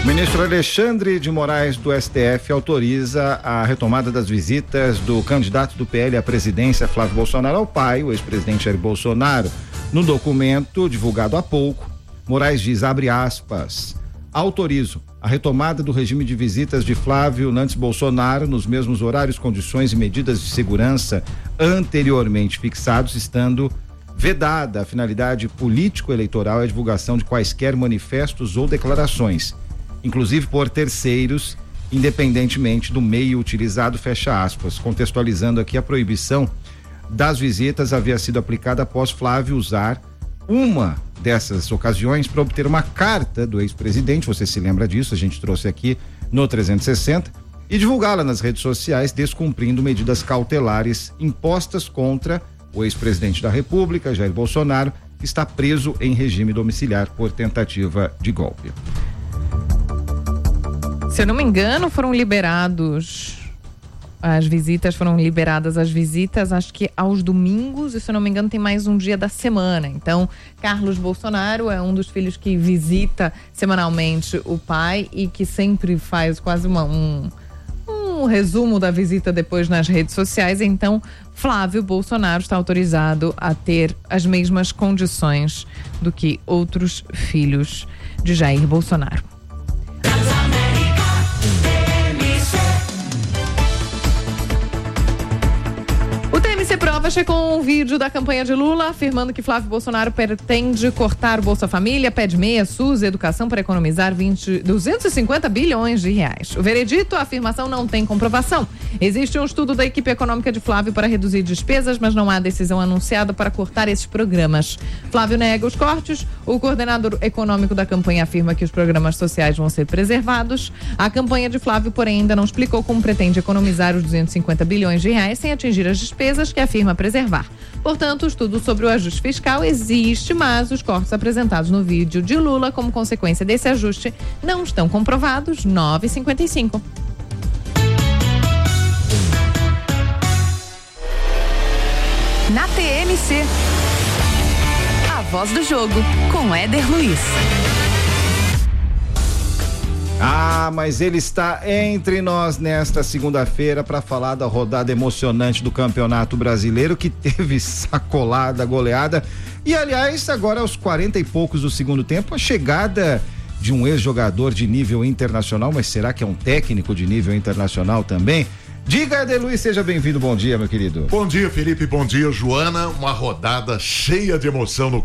O ministro Alexandre de Moraes do STF autoriza a retomada das visitas do candidato do PL à presidência, Flávio Bolsonaro, ao pai, o ex-presidente Jair Bolsonaro. No documento divulgado há pouco, Moraes diz, abre aspas, autorizo a retomada do regime de visitas de Flávio Nantes Bolsonaro nos mesmos horários, condições e medidas de segurança anteriormente fixados, estando vedada a finalidade político-eleitoral e a divulgação de quaisquer manifestos ou declarações, inclusive por terceiros, independentemente do meio utilizado, fecha aspas. Contextualizando aqui, a proibição das visitas havia sido aplicada após Flávio usar uma dessas ocasiões para obter uma carta do ex-presidente, você se lembra disso, a gente trouxe aqui no 360, e divulgá-la nas redes sociais, descumprindo medidas cautelares impostas contra o ex-presidente da República, Jair Bolsonaro, que está preso em regime domiciliar por tentativa de golpe. Se eu não me engano, foram liberadas as visitas, acho que aos domingos, e se eu não me engano tem mais um dia da semana. Então, Carlos Bolsonaro é um dos filhos que visita semanalmente o pai e que sempre faz quase um resumo da visita depois nas redes sociais. Então, Flávio Bolsonaro está autorizado a ter as mesmas condições do que outros filhos de Jair Bolsonaro. Prova checou um vídeo da campanha de Lula afirmando que Flávio Bolsonaro pretende cortar o Bolsa Família, pede meia, SUS e educação para economizar 250 bilhões de reais. O veredito, a afirmação não tem comprovação. Existe um estudo da equipe econômica de Flávio para reduzir despesas, mas não há decisão anunciada para cortar esses programas. Flávio nega os cortes. O coordenador econômico da campanha afirma que os programas sociais vão ser preservados. A campanha de Flávio, porém, ainda não explicou como pretende economizar os 250 bilhões de reais sem atingir as despesas que afirma preservar. Portanto, o estudo sobre o ajuste fiscal existe, mas os cortes apresentados no vídeo de Lula como consequência desse ajuste não estão comprovados. 9h55. Na TMC, a voz do jogo com Éder Luiz. Ah, mas ele está entre nós nesta segunda-feira para falar da rodada emocionante do Campeonato Brasileiro, que teve sacolada, goleada. E, aliás, agora aos 40 e poucos do segundo tempo, a chegada de um ex-jogador de nível internacional, mas será que é um técnico de nível internacional também? Diga, Éder Luiz, seja bem-vindo, bom dia, meu querido. Bom dia, Felipe, bom dia, Joana. Uma rodada cheia de emoção no